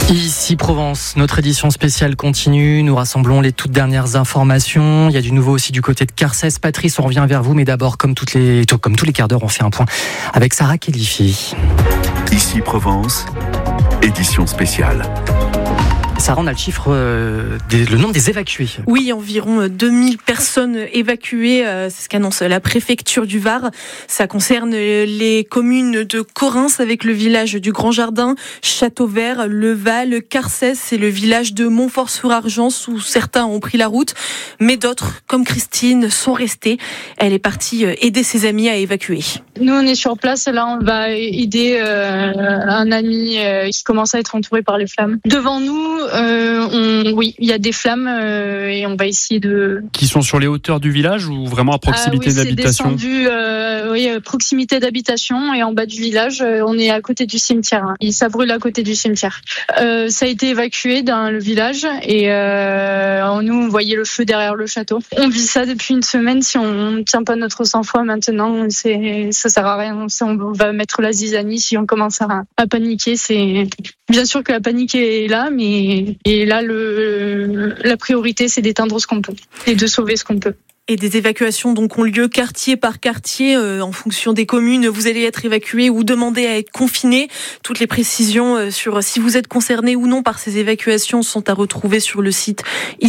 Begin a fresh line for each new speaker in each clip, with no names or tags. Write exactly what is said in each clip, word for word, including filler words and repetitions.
Ici Provence, notre édition spéciale continue. Nous rassemblons les toutes dernières informations. Il y a du nouveau aussi du côté de Carcès. Patrice, on revient vers vous, mais d'abord, comme, toutes les, comme tous les quarts d'heure, on fait un point avec Sarah Kelifi.
Ici Provence, édition spéciale.
Sarah, on a le chiffre, euh, des, le nombre des évacués.
Oui, environ deux mille personnes évacuées, euh, c'est ce qu'annonce la préfecture du Var. Ça concerne les communes de Correns avec le village du Grand Jardin, Châteauvert, Leval, Carcès et le village de Montfort-sur-Argence où certains ont pris la route, mais d'autres, comme Christine, sont restés. Elle est partie aider ses amis à évacuer.
Nous, on est sur place, là, on va aider euh, un ami euh, qui commence à être entouré par les flammes. Devant nous, Euh, on, oui, il y a des flammes euh, et on va essayer de...
Qui sont sur les hauteurs du village ou vraiment à proximité
ah, oui,
d'habitation ?
C'est descendu, euh, oui, proximité d'habitation et en bas du village, euh, on est à côté du cimetière. Hein. Et ça brûle à côté du cimetière. Euh, ça a été évacué dans le village et euh, nous, on voyait le feu derrière le château. On vit ça depuis une semaine. Si on ne tient pas notre sang-froid maintenant, c'est, ça sert à rien. On va mettre la zizanie si on commence à, à paniquer. C'est... Bien sûr que la panique est là, mais et là, le, la priorité, c'est d'éteindre ce qu'on peut et de sauver ce qu'on peut.
Et des évacuations donc ont lieu quartier par quartier euh, en fonction des communes. Vous allez être évacué ou demander à être confiné. Toutes les précisions euh, sur si vous êtes concerné ou non par ces évacuations sont à retrouver sur le site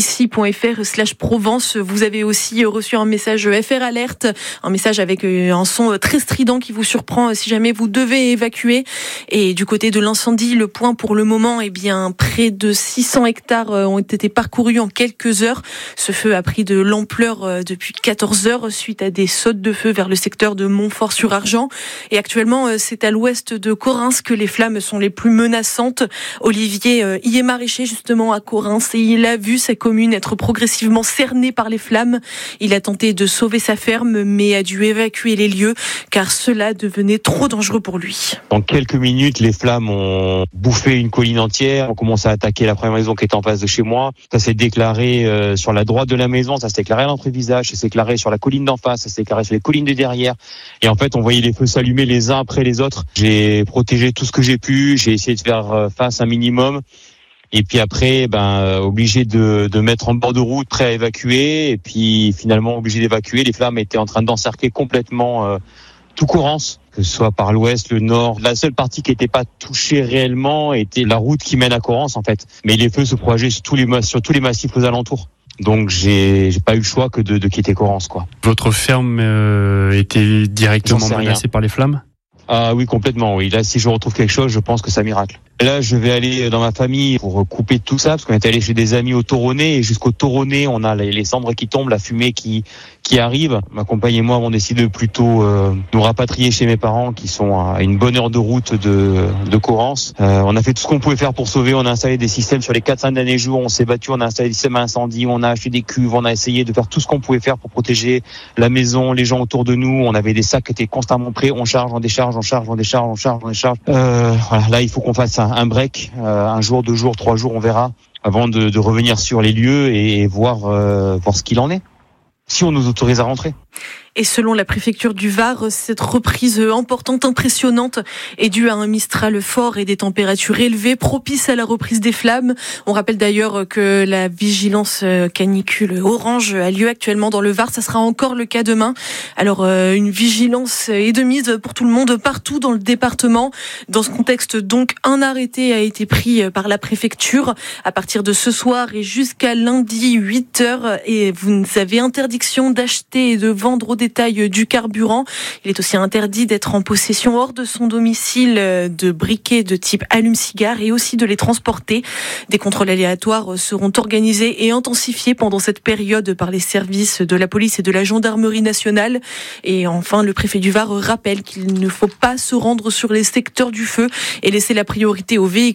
ici.fr slash Provence. Vous avez aussi reçu un message F R Alerte, un message avec euh, un son très strident qui vous surprend euh, si jamais vous devez évacuer. Et du côté de l'incendie, le point pour le moment, eh bien près de six cents hectares euh, ont été parcourus en quelques heures. Ce feu a pris de l'ampleur euh, depuis quatorze heures suite à des sautes de feu vers le secteur de Montfort-sur-Argent. Et actuellement, c'est à l'ouest de Correns que les flammes sont les plus menaçantes. Olivier y est maraîcher justement à Correns et il a vu sa commune être progressivement cernée par les flammes. Il a tenté de sauver sa ferme mais a dû évacuer les lieux car cela devenait trop dangereux pour lui.
En quelques minutes, les flammes ont bouffé une colline entière. On commence à attaquer la première maison qui est en face de chez moi. Ça s'est déclaré euh, sur la droite de la maison, ça s'est déclaré à l'entrée-visage. Ça s'est éclairé sur la colline d'en face, ça s'est éclairé sur les collines de derrière. Et en fait, on voyait les feux s'allumer les uns après les autres. J'ai protégé tout ce que j'ai pu, j'ai essayé de faire face un minimum. Et puis après, ben obligé de, de mettre en bord de route, prêt à évacuer. Et puis finalement, obligé d'évacuer. Les flammes étaient en train d'encercler complètement euh, tout Correns, que ce soit par l'ouest, le nord. La seule partie qui n'était pas touchée réellement était la route qui mène à Correns, en fait. Mais les feux se propageaient sur tous les, sur tous les massifs aux alentours. Donc j'ai j'ai pas eu le choix que de, de quitter Correns, quoi.
Votre ferme euh, était directement menacée par les flammes ?
Ah oui, complètement, oui. Là, si je retrouve quelque chose, je pense que c'est un miracle. Là, je vais aller dans ma famille pour couper tout ça, parce qu'on est allé chez des amis au Toronnet, et jusqu'au Toronnet, on a les cendres qui tombent, la fumée qui qui arrive. Ma compagne et moi, on décide de plutôt euh, nous rapatrier chez mes parents, qui sont à une bonne heure de route de de Correns. Euh, on a fait tout ce qu'on pouvait faire pour sauver. On a installé des systèmes sur les quatre cinq derniers jours. On s'est battu, on a installé des systèmes à incendie, on a acheté des cuves, on a essayé de faire tout ce qu'on pouvait faire pour protéger la maison, les gens autour de nous. On avait des sacs qui étaient constamment prêts. On charge, on décharge, on charge, on décharge, on charge, on décharge. Euh, voilà, là, il faut qu'on fasse un, un break, euh, un jour, deux jours, trois jours, on verra, avant de, de revenir sur les lieux et voir, euh, voir ce qu'il en est, si on nous autorise à rentrer.
Et selon la préfecture du Var, cette reprise importante, impressionnante, est due à un Mistral fort et des températures élevées propices à la reprise des flammes. On rappelle d'ailleurs que la vigilance canicule orange a lieu actuellement dans le Var. Ça sera encore le cas demain. Alors, une vigilance est de mise pour tout le monde partout dans le département. Dans ce contexte, donc, un arrêté a été pris par la préfecture à partir de ce soir et jusqu'à lundi huit heures. Et vous avez interdiction d'acheter et de vendre au détail du carburant. Il est aussi interdit d'être en possession hors de son domicile de briquets de type allume-cigare et aussi de les transporter. Des contrôles aléatoires seront organisés et intensifiés pendant cette période par les services de la police et de la gendarmerie nationale. Et enfin, le préfet du Var rappelle qu'il ne faut pas se rendre sur les secteurs du feu et laisser la priorité aux véhicules